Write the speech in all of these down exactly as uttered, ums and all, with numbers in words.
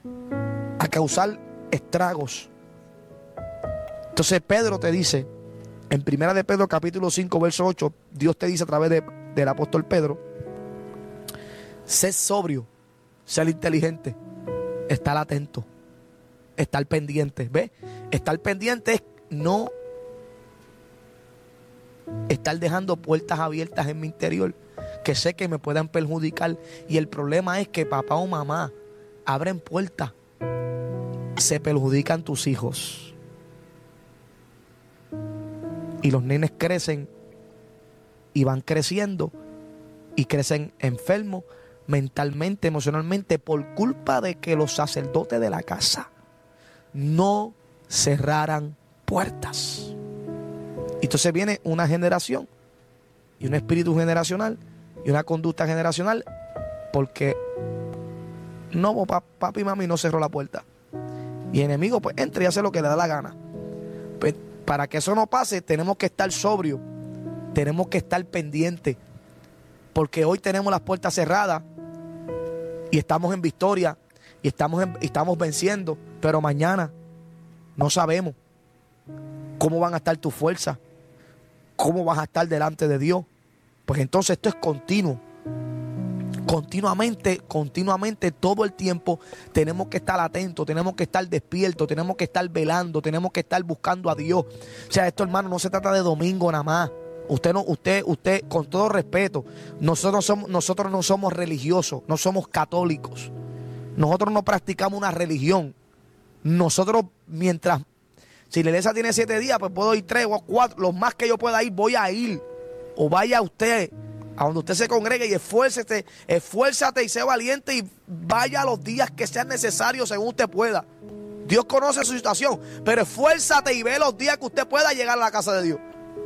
a causar estragos. Entonces Pedro te dice, en primera de Pedro capítulo cinco verso ocho, Dios te dice a través de, del apóstol Pedro: sé sobrio, sé inteligente, estar atento, estar pendiente. ¿Ves? Estar pendiente es no estar dejando puertas abiertas en mi interior que sé que me puedan perjudicar. Y el problema es que papá o mamá abren puertas, se perjudican tus hijos. Y los nenes crecen y van creciendo y crecen enfermos mentalmente, emocionalmente, por culpa de que los sacerdotes de la casa no cerraran puertas. Entonces viene una generación y un espíritu generacional y una conducta generacional porque no, papi y mami no cerró la puerta. Y el enemigo pues entra y hace lo que le da la gana. Pues, para que eso no pase, tenemos que estar sobrios, tenemos que estar pendientes, porque hoy tenemos las puertas cerradas y estamos en victoria y estamos, en, y estamos venciendo, pero mañana no sabemos cómo van a estar tus fuerzas, cómo vas a estar delante de Dios. Pues entonces esto es continuo. Continuamente, continuamente, todo el tiempo tenemos que estar atentos, tenemos que estar despiertos, tenemos que estar velando, tenemos que estar buscando a Dios. O sea, esto, hermano, no se trata de domingo nada más. Usted no, usted, usted, con todo respeto, nosotros somos, nosotros no somos religiosos, no somos católicos. Nosotros no practicamos una religión. Nosotros, mientras, si la iglesia tiene siete días, pues puedo ir tres o cuatro, los más que yo pueda ir, voy a ir. O vaya usted a donde usted se congregue y esfuércete, esfuérzate y sea valiente y vaya los días que sean necesarios según usted pueda. Dios conoce su situación, pero esfuérzate y ve los días que usted pueda llegar a la casa de Dios.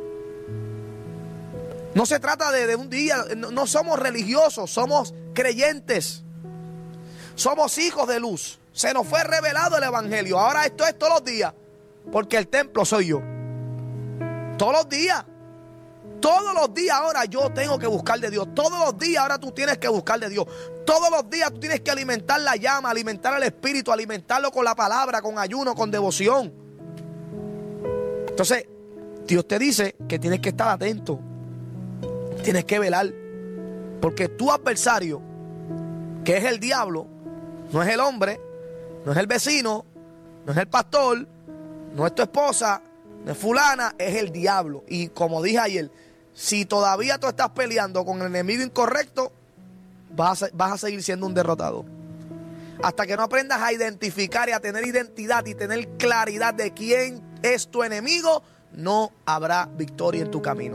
No se trata de, de un día, no, no somos religiosos, somos creyentes. Somos hijos de luz. Se nos fue revelado el evangelio. Ahora esto es todos los días, porque el templo soy yo. Todos los días. Todos los días ahora yo tengo que buscar de Dios. Todos los días ahora tú tienes que buscar de Dios. Todos los días tú tienes que alimentar la llama, alimentar el espíritu, alimentarlo con la palabra, con ayuno, con devoción. Entonces, Dios te dice que tienes que estar atento. Tienes que velar. Porque tu adversario, que es el diablo, no es el hombre, no es el vecino, no es el pastor, no es tu esposa, no es fulana, es el diablo. Y como dije ayer, si todavía tú estás peleando con el enemigo incorrecto, vas a, vas a seguir siendo un derrotado. Hasta que no aprendas a identificar y a tener identidad y tener claridad de quién es tu enemigo, no habrá victoria en tu camino.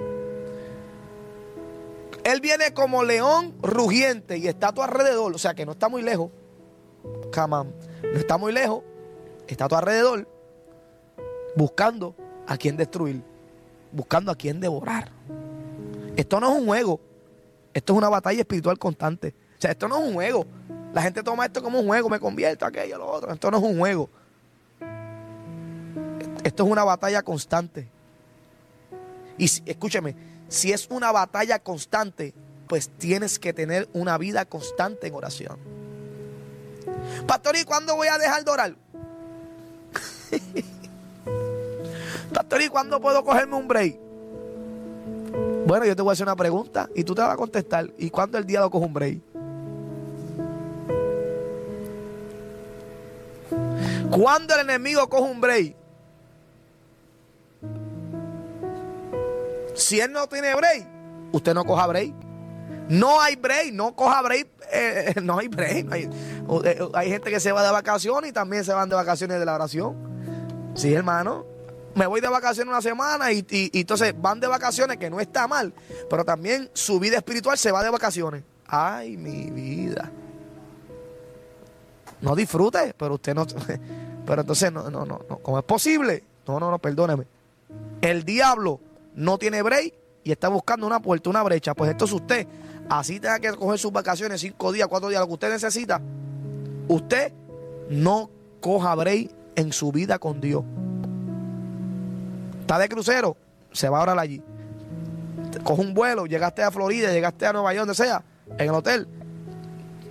Él viene como león rugiente y está a tu alrededor, o sea que no está muy lejos. Come on. No está muy lejos, está a tu alrededor, buscando a quien destruir, buscando a quien devorar. Esto no es un juego, esto es una batalla espiritual constante. O sea, esto no es un juego. La gente toma esto como un juego, me convierto a aquello, a lo otro. Esto no es un juego. Esto es una batalla constante. Y si, escúcheme, si es una batalla constante, pues tienes que tener una vida constante en oración. Pastor, ¿y cuándo voy a dejar de orar? Pastor, ¿y cuándo puedo cogerme un break? Bueno, yo te voy a hacer una pregunta y tú te vas a contestar. ¿Y cuándo el diablo coge un break? ¿Cuándo el enemigo coge un break? Si él no tiene break, usted no coja break. No hay break, no coja break, eh, no hay break. No hay, eh, hay gente que se va de vacaciones y también se van de vacaciones de la oración. Sí, hermano. Me voy de vacaciones una semana y, y, y entonces van de vacaciones, que no está mal, pero también su vida espiritual se va de vacaciones. Ay, mi vida. No disfrute, pero usted no. Pero entonces, no, no, no, no. ¿Cómo es posible? No, no, no, perdóneme. El diablo no tiene break y está buscando una puerta, una brecha. Pues esto es usted. Así tenga que coger sus vacaciones, cinco días, cuatro días, lo que usted necesita. Usted no coja break en su vida con Dios. Está de crucero, se va a orar allí. Coge un vuelo, llegaste a Florida, llegaste a Nueva York, donde sea, en el hotel.